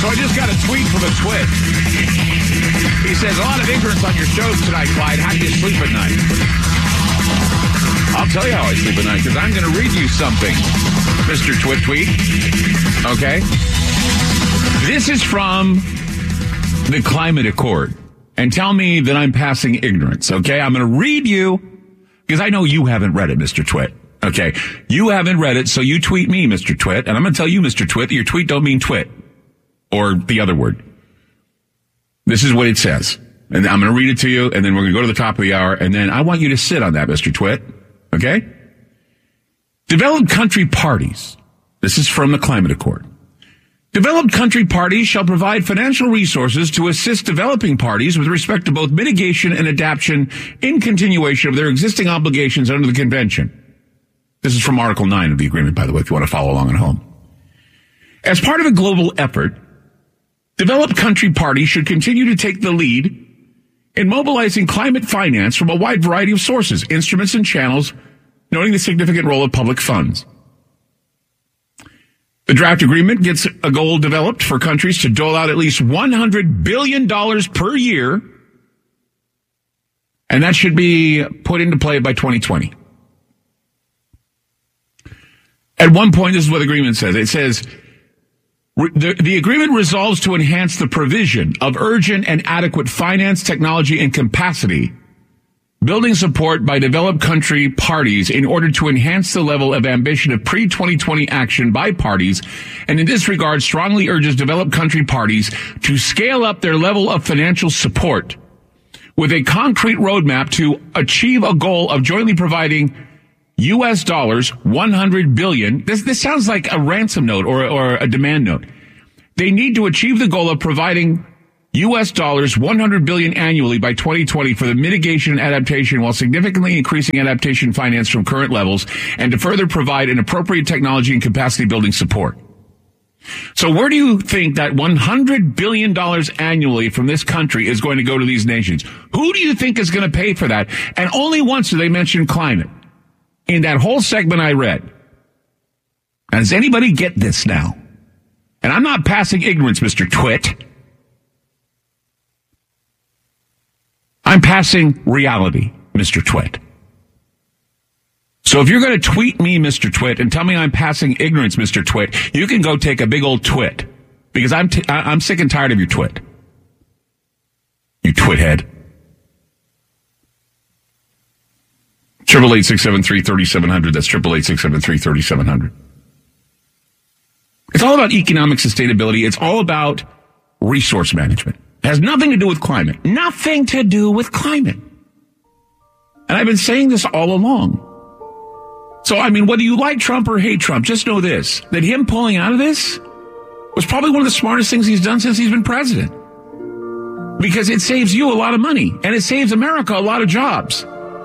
So I just got a tweet from a twit. He says, a lot of ignorance on your shows tonight, Clyde. How do you sleep at night? I'll tell you how I sleep at night, because I'm going to read you something, Mr. Twit Tweet. Okay? This is from the Climate Accord. And tell me that I'm passing ignorance, okay? I'm going to read you, because I know you haven't read it, Mr. Twit. Okay? You haven't read it, so you tweet me, Mr. Twit. And I'm going to tell you, Mr. Twit, that your tweet don't mean twit. Or the other word. This is what it says. And I'm going to read it to you, and then we're going to go to the top of the hour, and then I want you to sit on that, Mr. Twit. Okay? Developed country parties. This is from the Climate Accord. Developed country parties shall provide financial resources to assist developing parties with respect to both mitigation and adaptation in continuation of their existing obligations under the convention. This is from Article 9 of the agreement, by the way, if you want to follow along at home. As part of a global effort, developed country parties should continue to take the lead in mobilizing climate finance from a wide variety of sources, instruments, and channels, noting the significant role of public funds. The draft agreement gets a goal developed for countries to dole out at least $100 billion per year, and that should be put into play by 2020. At one point, this is what the agreement says. It says, the agreement resolves to enhance the provision of urgent and adequate finance, technology, and capacity building support by developed country parties in order to enhance the level of ambition of pre-2020 action by parties, and in this regard strongly urges developed country parties to scale up their level of financial support with a concrete roadmap to achieve a goal of jointly providing U.S. dollars 100 billion. This sounds like a ransom note or a demand note. They need to achieve the goal of providing U.S. dollars 100 billion annually by 2020 for the mitigation and adaptation, while significantly increasing adaptation finance from current levels, and to further provide an appropriate technology and capacity building support. So where do you think that $100 billion annually from this country is going to go to these nations? Who do you think is going to pay for that? And only once do they mention climate in that whole segment I read. Now, does anybody get this now? And I'm not passing ignorance, Mr. Twit. I'm passing reality, Mr. Twit. So if you're going to tweet me, Mr. Twit, and tell me I'm passing ignorance, Mr. Twit, you can go take a big old twit. Because I'm sick and tired of your twit. You twithead. 888-673-3700. That's 888-673-3700. It's all about economic sustainability. It's all about resource management. It has nothing to do with climate. Nothing to do with climate. And I've been saying this all along. So, I mean, whether you like Trump or hate Trump, just know this, that him pulling out of this was probably one of the smartest things he's done since he's been president. Because it saves you a lot of money, and it saves America a lot of jobs.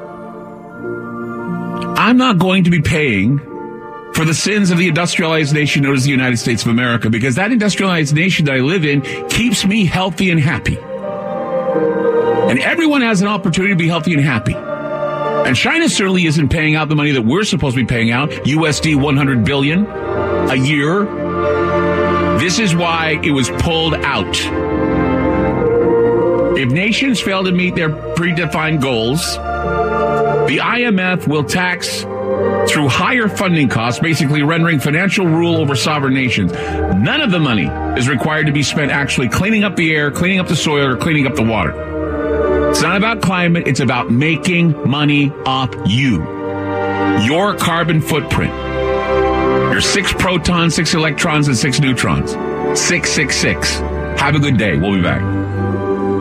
I'm not going to be paying for the sins of the industrialized nation known as the United States of America, because that industrialized nation that I live in keeps me healthy and happy. And everyone has an opportunity to be healthy and happy. And China certainly isn't paying out the money that we're supposed to be paying out, USD 100 billion a year. This is why it was pulled out. If nations fail to meet their predefined goals, the IMF will tax through higher funding costs, basically rendering financial rule over sovereign nations. None of the money is required to be spent actually cleaning up the air, cleaning up the soil, or cleaning up the water. It's not about climate. It's about making money off you. Your carbon footprint. Your 6 protons, 6 electrons, and 6 neutrons. 666. Have a good day. We'll be back.